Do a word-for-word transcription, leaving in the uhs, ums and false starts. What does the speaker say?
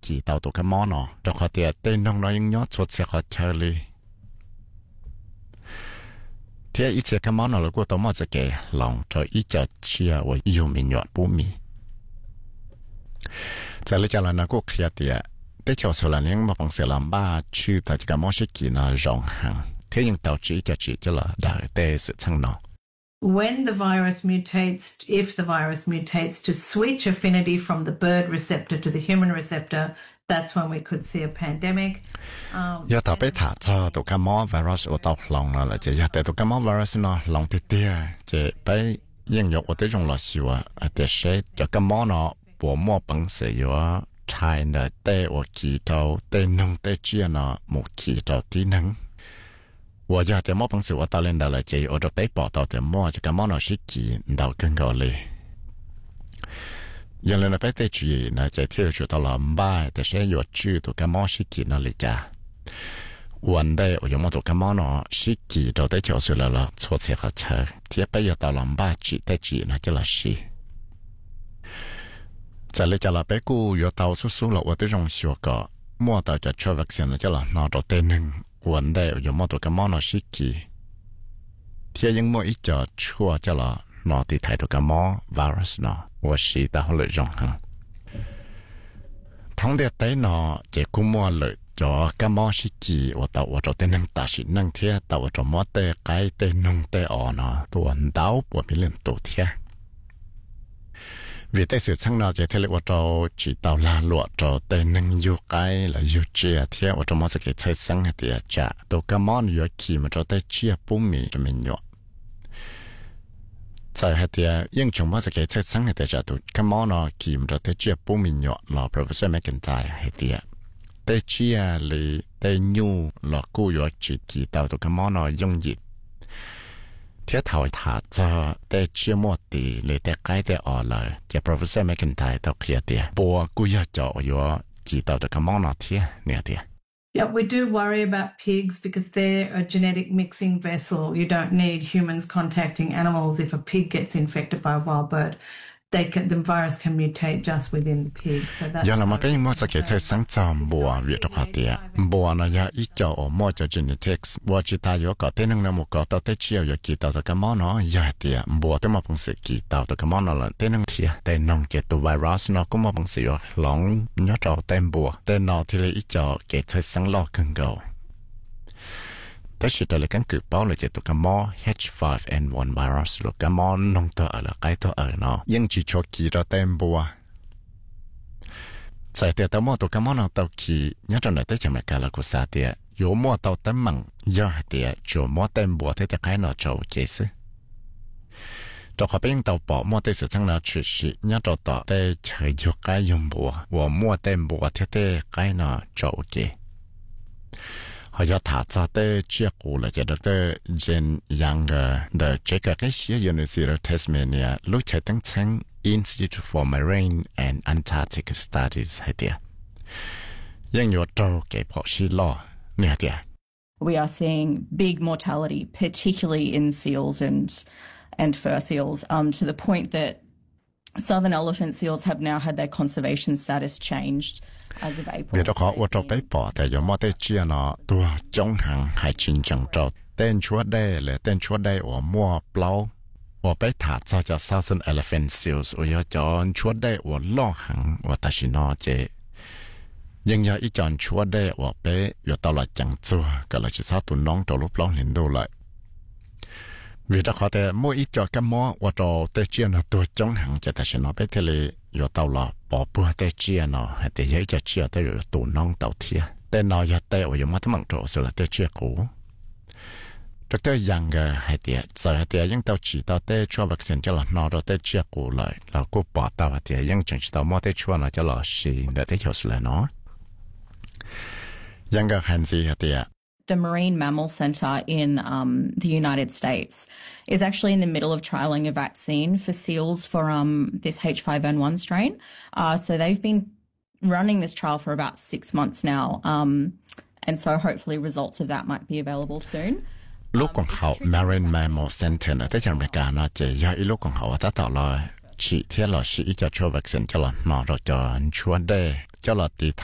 chỉ tàu tụ cái món nó đó họ tiệt tên nông nó những nhót xuất sẽ họ chơi li thế ít sẽ cái món nó là của tao mà sẽ kể lòng cho ít cho chia và yêu mình nhọt bố mi giờ lấy cho là nó cũng kia tiệt để cho số là những mà bằng sự làm ba chữ tại cái món sẽ kỹ nó rộng hàng thế nhưng tao chỉ cho chỉ cho là đại tê sự thăng nó. When the virus mutates, if the virus mutates to switch affinity from the bird receptor to the human receptor, that's when we could see a pandemic. Giờ tao biết thả cho tụi cái món virus ở tàu lòng là là chỉ giờ tụi cái món virus nó lòng tê tê chỉ bây应用我这种老师啊，但是这个猫呢，我摸本事有菜呢，带我记到带弄带鸡呢，没记到的能。我家的猫本事我到领导了，就我这被报道的猫，这个猫呢是记到更高嘞。原来呢，被带鸡呢，在天就到了买，但是有猪都跟猫是记那里家。วันได้我有冇做咁樣咯？是記到的就是了了，錯車和車，貼不要到南巴記的記那就了是。在你家那邊個有到處數了，我都容學個，摸到就出 vaccine 了就了，拿到電能。วันได้有冇做咁樣咯？是記，貼因冇一隻錯就了，拿地睇到咁樣 virus 呢，我是到了用行。通的底呢，就估摸了。cho cái món xí chỉ và tàu và tàu tên năng ta xí năng thế tàu và tàu mót tê cái tên nông tê ở nó tuần đáo của mình lên tổ thế vì thế sự sang nào chỉ thế là và tàu chỉ tàu là lụa tàu tên năng yêu cái là yêu chia thế và tàu mót sẽ cái thay sang thì trả tàu cái món yêu kỳ mà tàu tê chia bún mì cho mình nhọ tại hai thì nhưng chúng mót sẽ cái thay sang thì trả tàu cái món nó kỳ mà tàu tê chia bún mì nhọ là professor McIntyre hai thì tê chia lì tê nhu là cô yo chỉ chỉ tao tụi cái món nó dùng dịch thiết thảo thả cho tê chia mua tỷ lì tê cái tê ở lại cái professor McIntyre tao kia tê bùa cô yo cho yo chỉ tao tụi cái món nó thiết nè tê. Yeah, we do worry about pigs because they're a genetic mixing vessel. You don't need humans contacting animals if a pig gets infected by a wild bird. They can, the virus can mutate just within the pig. So that's. Giờ là mà cái mua sẽ cái thay sáng chậm bùa việc đó tiệt bùa nó ya ít cho ở mua cho genetics bùa chỉ ta có có tên năng một có tao tên chiều có kỳ tao cái món nó ya tiệt bùa tên mà bằng sự kỳ tao cái món nó là tên năng tiệt tên năng cái tụ virus nó cũng mà bằng sự lỏng nhớ trò tên bùa tên nó thì là ít cho cái thay sáng lo cần cầu. Thế thì đây là căn cứ báo là chỉ tụ cái món H five N one virus là cái món nông tơ ở là cái tơ ở nó nhưng chỉ cho kỳ ra tên bùa tại tiệt tao mua tụ cái món nào tao kỳ nhớ trong này tới chẳng phải cả là của sa tiệt yếu mua tao tấm mặn do tiệt cho mua tên bùa thế thì cái nó cho chế sự cho họ bên tao bỏ mua tên sự sang nào chỉ chỉ nhớ cho tao để chơi cho cái dùng bùa và mua tên bùa thế thì cái nó cho chế họ cho thả ra tới chia cũ là chỉ được tới gen younger the check cái xí University of Tasmania lúc chạy tăng sang Institute for Marine and Antarctic Studies hay tiệt, nhưng nhiều trâu cái phổ xí lo nè tiệt. We are seeing big mortality, particularly in seals and and fur seals, um, to the point that southern elephant seals have now had their conservation status changed. Vì đó có ô tô bếp bỏ tại giống mà tê chia nó tua chống hàng hay chính chẳng trâu tên chúa đây là tên chúa đây ở mua plau ở bếp thả cho cho Southern Elephant Seals ở cho chúa đây ở lo hàng ở ta chỉ nó chế nhưng giờ ít chọn chúa đây ở bếp ở tao là chẳng chua cái là chỉ sao tụi nón trâu lúc lâu liền đâu lại vì đó có thể mỗi ít cho cái mỏ ở trâu tê chia nó tua chống hàng cho ta chỉ nó bếp thế là yo tao là bỏ bữa tê chia nó hay tê giấy cho chia tê rồi tụ nong tàu thia tê nó yo tê ở yếm mắt măng trộn rồi là tê chia cũ thực tế rằng hay tê giờ hay tê những tàu chỉ tàu tê cho vaccine cho là nó rồi tê chia cũ lại là cô bỏ tàu hay tê những chẳng chỉ tàu mua tê cho nó cho là gì để tê cho là nó rằng hành gì hay tê. The Marine Mammal Center in um, the United States is actually in the middle of trialing a vaccine for seals for um, this H five N one strain. Uh, so they've been running this trial for about six months now. Um, and so hopefully results of that might be available soon. Lúc còn học Marine Mammal Center ở tới chẳng phải cả nó chỉ do lúc còn học ta tạo là chỉ thiết là sĩ cho cho vaccine cho là nó rồi cho chúa đề cho là tỷ